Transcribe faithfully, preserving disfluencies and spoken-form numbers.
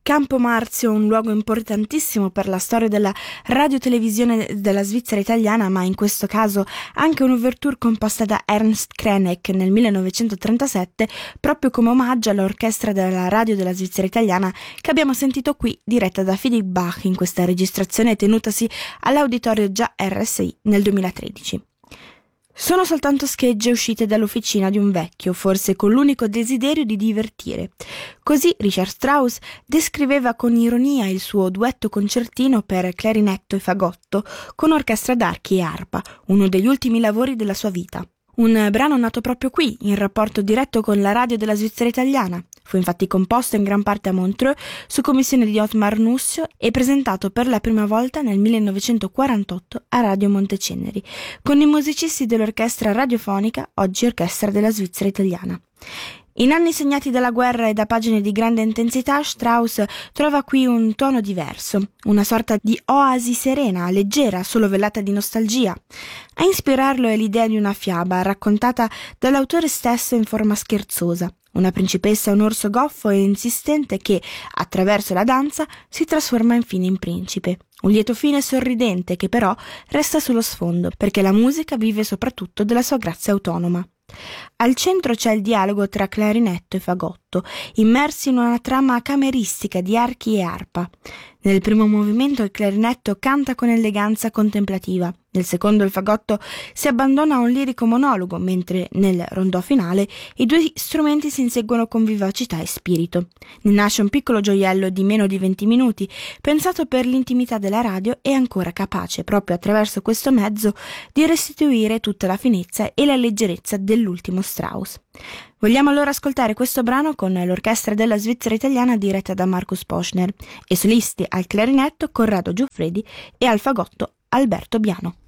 Campo Marzio, un luogo importantissimo per la storia della radiotelevisione della Svizzera italiana, ma in questo caso anche un'ouverture composta da Ernst Krenek nel millenovecentotrentasette, proprio come omaggio all'orchestra della radio della Svizzera italiana che abbiamo sentito qui, diretta da Philipp Bach in questa registrazione tenutasi all'Auditorio Già R S I nel duemilatredici. Sono soltanto schegge uscite dall'officina di un vecchio, forse con l'unico desiderio di divertire. Così Richard Strauss descriveva con ironia il suo duetto concertino per clarinetto e fagotto con orchestra d'archi e arpa, uno degli ultimi lavori della sua vita. Un brano nato proprio qui, in rapporto diretto con la radio della Svizzera italiana. Fu infatti composto in gran parte a Montreux su commissione di Ottmar Nussio e presentato per la prima volta nel millenovecentoquarantotto a Radio Monteceneri, con i musicisti dell'orchestra radiofonica, oggi orchestra della Svizzera italiana. In anni segnati dalla guerra e da pagine di grande intensità, Strauss trova qui un tono diverso, una sorta di oasi serena, leggera, solo velata di nostalgia. A ispirarlo è l'idea di una fiaba raccontata dall'autore stesso in forma scherzosa. Una principessa e un orso goffo e insistente che, attraverso la danza, si trasforma infine in principe. Un lieto fine sorridente che però resta sullo sfondo, perché la musica vive soprattutto della sua grazia autonoma. Al centro c'è il dialogo tra clarinetto e fagotto, immersi in una trama cameristica di archi e arpa. Nel primo movimento il clarinetto canta con eleganza contemplativa, nel secondo il fagotto si abbandona a un lirico monologo, mentre nel rondò finale i due strumenti si inseguono con vivacità e spirito. Ne nasce un piccolo gioiello di meno di venti minuti, pensato per l'intimità della radio e ancora capace, proprio attraverso questo mezzo, di restituire tutta la finezza e la leggerezza dell'ultimo Strauss. Vogliamo allora ascoltare questo brano con l'orchestra della Svizzera italiana diretta da Markus Poschner e solisti al clarinetto Corrado Giuffredi e al fagotto Alberto Biano.